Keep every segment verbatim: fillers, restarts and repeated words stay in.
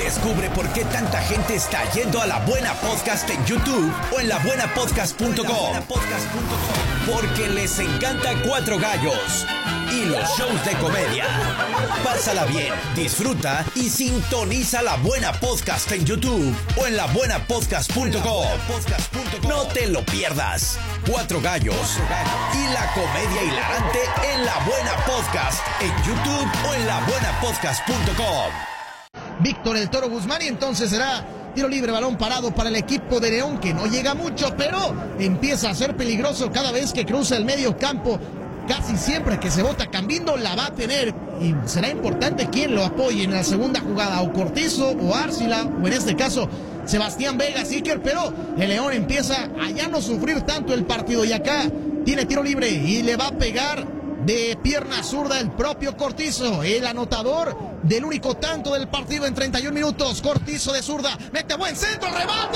Descubre por qué tanta gente está yendo a La Buena Podcast en YouTube o en la buena podcast punto com. Porque les encanta Cuatro Gallos y los shows de comedia. Pásala bien, disfruta y sintoniza La Buena Podcast en YouTube o en la buena podcast punto com. No te lo pierdas. Cuatro Gallos y la comedia hilarante en La Buena Podcast en YouTube o en la buena podcast punto com. Víctor El Toro Guzmán, y entonces será tiro libre, balón parado para el equipo de León, que no llega mucho, pero empieza a ser peligroso cada vez que cruza el medio campo. Casi siempre que se bota Cambindo la va a tener, y será importante quién lo apoye en la segunda jugada, o Cortizo o Arcila, o en este caso Sebastián Vega, Iker, pero el León empieza a ya no sufrir tanto el partido, y acá tiene tiro libre y le va a pegar de pierna zurda el propio Cortizo, el anotador del único tanto del partido en treinta y un minutos. Cortizo de zurda, mete buen centro, remate,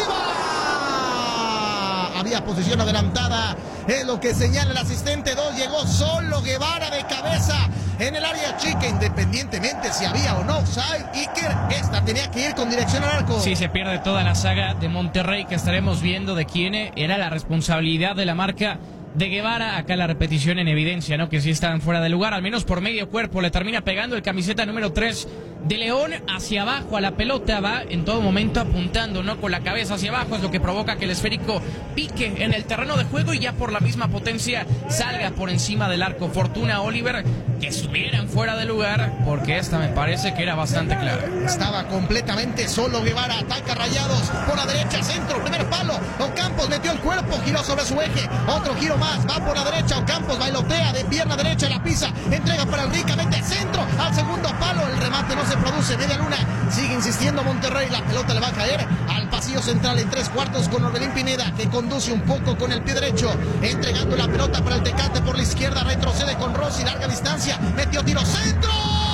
arriba. Había posición adelantada, es lo que señala el asistente. Dos, llegó solo Guevara de cabeza en el área chica, independientemente si había o no offside. Iker, esta tenía que ir con dirección al arco. Sí, se pierde toda la saga de Monterrey, que estaremos viendo de quién era la responsabilidad de la marca de Guevara. Acá la repetición en evidencia, ¿no? Que sí estaban fuera de lugar, al menos por medio cuerpo. Le termina pegando el camiseta número tres de León hacia abajo a la pelota. Va en todo momento apuntando, ¿no? Con la cabeza hacia abajo, es lo que provoca que el esférico pique en el terreno de juego y ya por la misma potencia salga por encima del arco. Fortuna Oliver que estuvieran fuera de lugar, porque esta me parece que era bastante clara. Estaba completamente solo Guevara, ataca Rayados por la derecha, centro, primer palo. Ocampos metió el cuerpo, giró sobre su eje, otro giro más, va por la derecha. Ocampos bailotea de pierna derecha, la pisa, entrega para el Rica, mete centro al segundo palo, el remate no se produce, media luna, sigue insistiendo Monterrey, la pelota le va a caer al pasillo central en tres cuartos con Orbelín Pineda, que conduce un poco con el pie derecho, entregando la pelota para el Tecate por la izquierda, retrocede con Rossi, larga distancia, metió tiro, centro,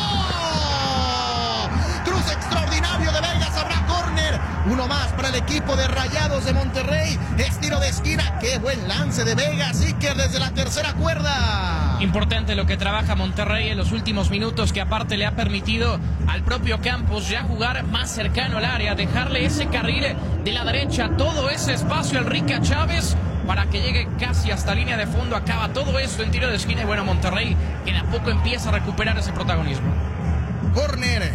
cruce extraordinario de Vegas, habrá córner, uno más para el equipo de Rayados de Monterrey, es tiro de esquina, qué buen lance de Vegas, Iker desde la tercera cuerda. Importante lo que trabaja Monterrey en los últimos minutos, que aparte le ha permitido al propio Campos ya jugar más cercano al área, dejarle ese carril de la derecha, todo ese espacio al Rica Chávez para que llegue casi hasta línea de fondo. Acaba todo esto en tiro de esquina y bueno, Monterrey que de a poco empieza a recuperar ese protagonismo. Córner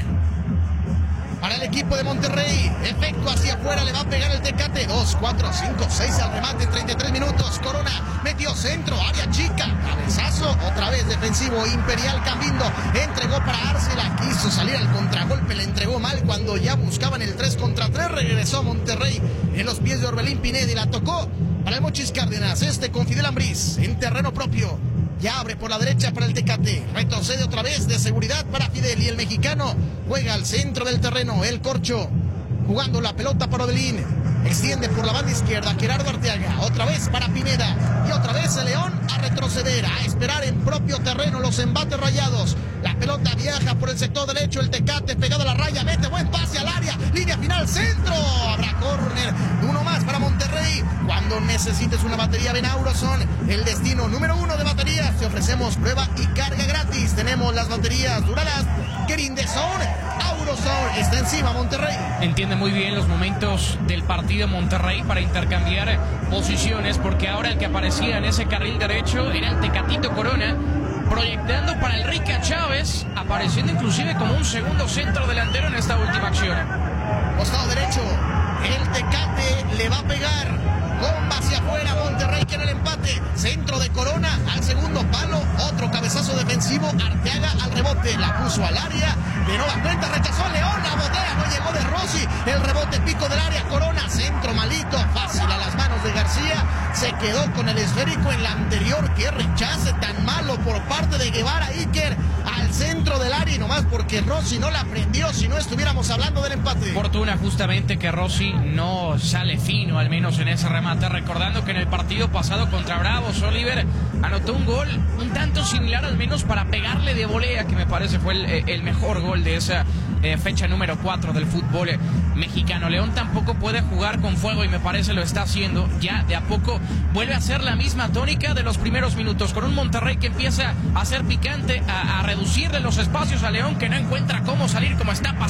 para el equipo de Monterrey, efecto hacia afuera, le va a pegar el Tecate, dos, cuatro, cinco, seis al remate en treinta y tres minutos, Corona metió centro, área chica, cabezazo, otra vez defensivo, Imperial Cambindo, entregó para Arcela, quiso salir al contragolpe, le entregó mal cuando ya buscaban el tres contra tres, regresó a Monterrey en los pies de Orbelín Pineda y la tocó para el Mochis Cárdenas, este con Fidel Ambriz, en terreno propio. Ya abre por la derecha para el Tecate, retrocede otra vez de seguridad para Fidel y el mexicano juega al centro del terreno, el Corcho jugando la pelota para Orbelín, extiende por la banda izquierda Gerardo Arteaga, otra vez para Pineda y otra vez el León a retroceder, a esperar en propio terreno los embates Rayados. La pelota viaja por el sector derecho, el Tecate pegado a la raya, mete buen pase al área, línea final, centro, habrá córner, uno más para Monterrey. Cuando necesites una batería ven a Auroson, el destino número uno de baterías, te ofrecemos prueba y carga gratis, tenemos las baterías Duralast, Kerin de Zone, Auroson, está encima Monterrey. Entiende muy bien los momentos del partido Monterrey para intercambiar posiciones, porque ahora el que aparecía en ese carril derecho era el Tecatito Corona, proyectando para el Rica Chávez, apareciendo inclusive como un segundo centro delantero en esta última acción. Costado derecho, el Tecate le va a pegar, bomba hacia afuera, Monterrey quiere el empate, centro de Corona al segundo palo, otro cabezazo defensivo, Arteaga al rebote, la puso al área, de nueva cuenta rechazó a León, la botea, no llegó de Rossi, el rebote pico del área, Corona, centro malito, fácil a las manos de García, se quedó con el esférico en la anterior, qué rechace tan malo por parte de Guevara, Iker al centro del área y nomás porque Rossi no la prendió, si no estuviéramos hablando del empate. Fortuna justamente que Rossi no sale fino, al menos en ese remate, recordando que en el partido pasado contra Bravos, Oliver anotó un gol un tanto similar, al menos para pegarle de volea, que me parece fue el, el mejor gol de esa eh, fecha número cuatro del fútbol mexicano. León tampoco puede jugar con fuego y me parece lo está haciendo, ya de a poco vuelve a ser la misma tónica de los primeros minutos, con un Monterrey que empieza a ser picante, a, a reducirle los espacios a León, que no encuentra cómo salir como está pasando.